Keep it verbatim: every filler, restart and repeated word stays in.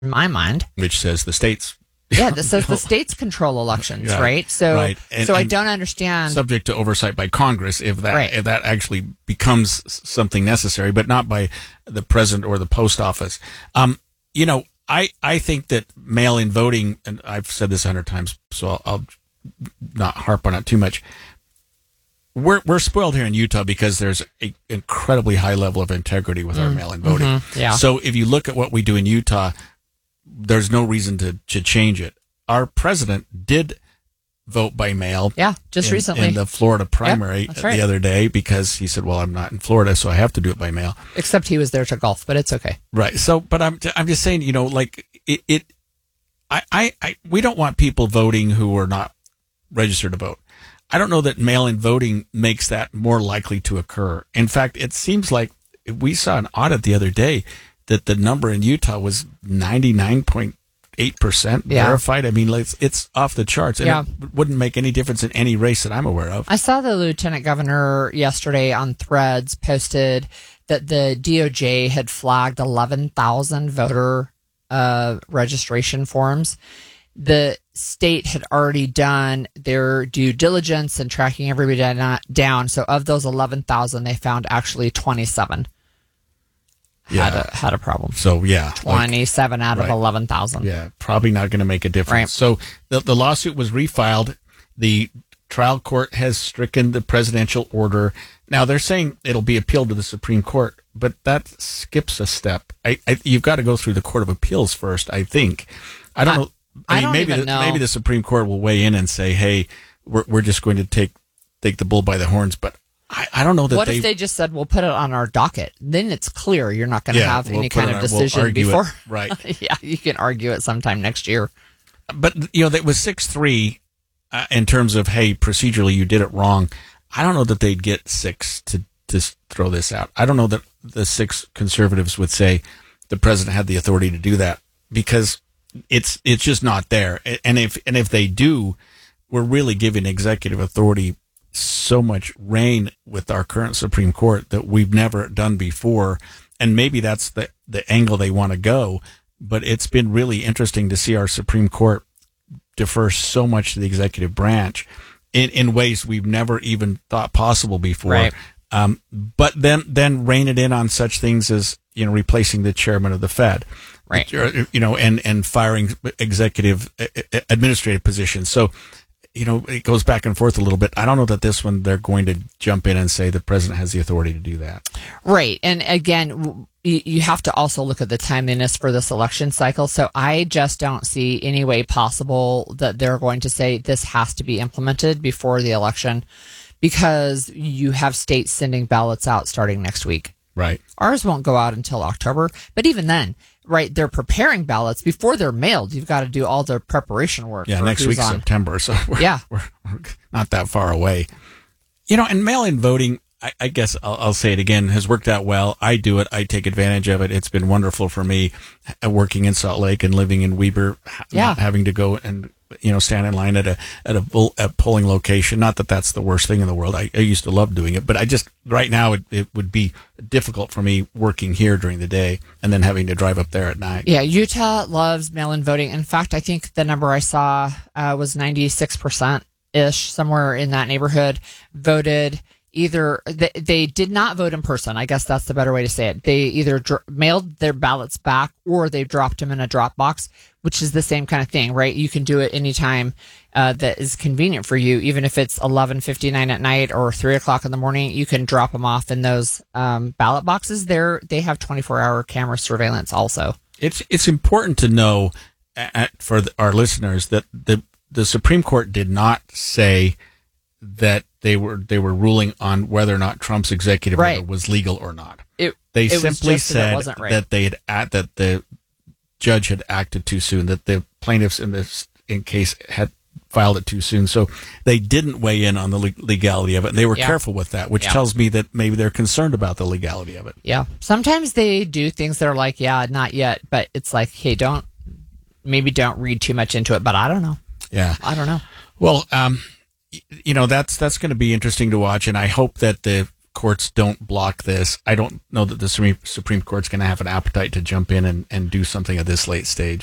in my mind. Which says the states. Yeah, this says the states control elections, Yeah, right? So, right. And, so I and don't understand. Subject to oversight by Congress if that Right. if that actually becomes something necessary, but not by the president or the post office. Um, you know, I, I think that mail-in voting, and I've said this a hundred times, so I'll, I'll not harp on it too much. We're we're spoiled here in Utah because there's an incredibly high level of integrity with our Mm, mail-in voting. mhm, yeah. So if you look at what we do in Utah, there's no reason to, to change it. Our president did vote by mail. Yeah, just in, recently. in the Florida primary Yep, that's right. the other day because he said, well, I'm not in Florida, so I have to do it by mail. Except he was there to golf, but it's okay. Right. So, but I'm, I'm just saying, you know, like it, it I, I, I, we don't want people voting who are not registered to vote. I don't know that mail-in voting makes that more likely to occur. In fact, it seems like we saw an audit the other day that the number in Utah was ninety-nine point eight percent Yeah. verified. I mean, like, it's, it's off the charts. And Yeah. it wouldn't make any difference in any race that I'm aware of. I saw the lieutenant governor yesterday on Threads posted that the D O J had flagged eleven thousand voter uh, registration forms. The state had already done their due diligence and tracking everybody down. down. So of those eleven thousand, they found actually twenty-seven had, Yeah. a, had a problem. So, yeah. like- twenty-seven out of right. eleven thousand. Yeah, probably not going to make a difference. Right. So the, the lawsuit was refiled. The trial court has stricken the presidential order. Now they're saying it'll be appealed to the Supreme Court, but that skips a step. I, I, you've got to go through the Court of Appeals first, I think. I don't I- know. I, I mean, don't maybe even the, know. maybe the Supreme Court will weigh in and say, "Hey, we're we're just going to take take the bull by the horns." But I, I don't know that What they. if they just said, we'll put it on our docket? Then it's clear you're not going to Yeah, have we'll any put kind it of on- we'll decision argue it. before. Right. Yeah, you can argue it sometime next year. But you know, that was six three uh, in terms of, hey, procedurally you did it wrong. I don't know that they'd get six to to throw this out. I don't know that the six conservatives would say the president had the authority to do that because it's it's just not there. And if and if they do, we're really giving executive authority so much reign with our current Supreme Court that we've never done before. And maybe that's the the angle they want to go. But it's been really interesting to see our Supreme Court defer so much to the executive branch in, in ways we've never even thought possible before. Right. Um, but then, then rein it in on such things as, you know, replacing the chairman of the Fed, Right. Or, you know, and, and firing executive uh, administrative positions. So, you know, it goes back and forth a little bit. I don't know that this one, they're going to jump in and say the president has the authority to do that. Right. And again, w- you you have to also look at the timeliness for this election cycle. So I just don't see any way possible that they're going to say this has to be implemented before the election because you have states sending ballots out starting next week. Right. Ours won't go out until October. But even then, right, they're preparing ballots before they're mailed. You've got to do all the preparation work. Yeah, for next who's week's on. September, so we're, Yeah. we're, we're not that far away. You know, and mail-in voting, I, I guess I'll, I'll say it again, has worked out well. I do it. I take advantage of it. It's been wonderful for me uh, working in Salt Lake and living in Weber, ha- Yeah. not having to go and, you know, stand in line at a at a, bull, a polling location. Not that that's the worst thing in the world. I, I used to love doing it, but I just right now it, it would be difficult for me working here during the day and then having to drive up there at night. Yeah, Utah loves mail-in voting. In fact, I think the number I saw uh, was ninety-six percent ish, somewhere in that neighborhood, voted either they, they did not vote in person. I guess that's the better way to say it. They either dr- mailed their ballots back or they dropped them in a drop box, which is the same kind of thing, right? You can do it anytime uh, that is convenient for you, even if it's eleven fifty-nine at night or three o'clock in the morning. You can drop them off in those um, ballot boxes. There, they have twenty-four hour camera surveillance also. It's it's important to know uh, for the, our listeners that the the Supreme Court did not say that they were they were ruling on whether or not Trump's executive Right. order was legal or not. It, They it was simply just that it said wasn't right. that they had act, that the judge had acted too soon, that the plaintiffs in this in case had filed it too soon. So they didn't weigh in on the le- legality of it. And they were Yeah. careful with that, which Yeah. tells me that maybe they're concerned about the legality of it. Yeah. Sometimes they do things that are like, yeah, not yet, but it's like, hey, don't, maybe don't read too much into it, but I don't know. Yeah. I don't know. Well, um, y- you know, that's that's going to be interesting to watch, and I hope that the courts don't block this, I don't know that the Supreme, Supreme Court's going to have an appetite to jump in and, and do something at this late stage.